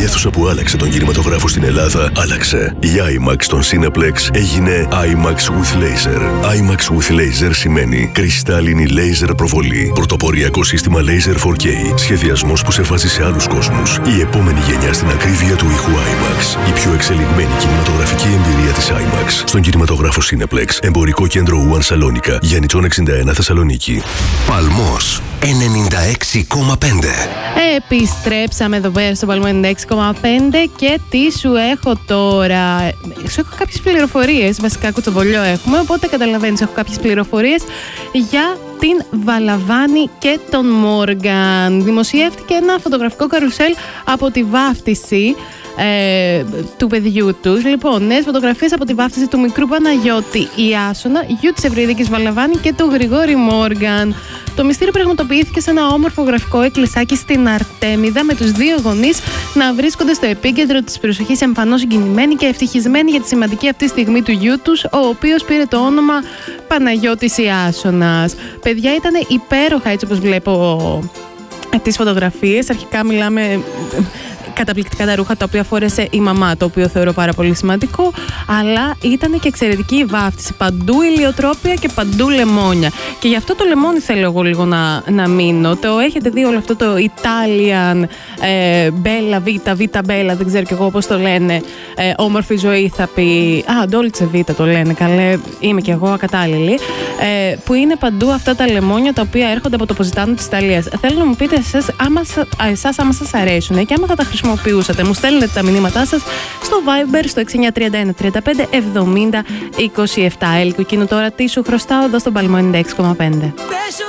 αίθουσα που άλλαξε τον κινηματογράφο στην Ελλάδα άλλαξε. Η IMAX στον Cineplex έγινε IMAX with Laser. IMAX with Laser σημαίνει κρυστάλλινη laser προβολή. Πρωτοποριακό σύστημα Laser 4K. Σχεδιασμός που σε βάζει σε άλλους κόσμους. Η επόμενη γενιά στην ακρίβεια του ήχου IMAX. Η πιο εξελιγμένη κινηματογραφική εμπειρία της IMAX στον κινηματογράφο Cineplex. Εμπορικό κέντρο One Salonica. Γιαννητσών 61 Θεσσαλονίκη. Παλμός 96,5. Επιστρέψαμε εδώ πέρα στο Παλμό 96,5 και τι σου έχω τώρα. Σου έχω κάποιες πληροφορίες. Βασικά κουτσομπολιό έχουμε, οπότε καταλαβαίνεις, έχω κάποιες πληροφορίες για την Βαλαβάνη και τον Μόργαν. Δημοσιεύτηκε ένα φωτογραφικό καρουσέλ από τη βάφτιση του παιδιού τους. Λοιπόν, νέες φωτογραφίες από τη βάφτιση του μικρού Παναγιώτη Ιάσονα, γιου της Ευρυδίκης Βαλαβάνη και του Γρηγόρη Μόργαν. Το μυστήριο πραγματοποιήθηκε σε ένα όμορφο γραφικό εκκλησάκι στην Αρτέμιδα, με τους δύο γονείς να βρίσκονται στο επίκεντρο της προσοχής, εμφανώς συγκινημένοι και ευτυχισμένοι για τη σημαντική αυτή στιγμή του γιού τους, ο οποίος πήρε το όνομα Παναγιώτης Ιάσονας. Παιδιά, ήταν υπέροχα, έτσι όπως βλέπω τις φωτογραφίες. Αρχικά μιλάμε καταπληκτικά τα ρούχα τα οποία φόρεσε η μαμά, το οποίο θεωρώ πάρα πολύ σημαντικό, αλλά ήταν και εξαιρετική η βάφτιση. Παντού ηλιοτρόπια και παντού λεμόνια. Και γι' αυτό το λεμόνι θέλω εγώ λίγο να μείνω. Το έχετε δει όλο αυτό το Italian Bella Vita, Vita Bella, δεν ξέρω κι εγώ πώς το λένε. Όμορφη ζωή θα πει. Dolce Vita το λένε. Καλέ, είμαι κι εγώ ακατάλληλη. Που είναι παντού αυτά τα λεμόνια τα οποία έρχονται από το Ποσιτάνο της Ιταλίας. Θέλω να μου πείτε εσάς άμα σας αρέσουν και άμα θα τα χρησιμοποιούσατε. Μου στέλνετε τα μηνύματά σας στο Viber στο 6931 35 70 27. Έλκο, εκείνο τώρα τι σου χρωστάω εδώ στον Παλμό 96,5.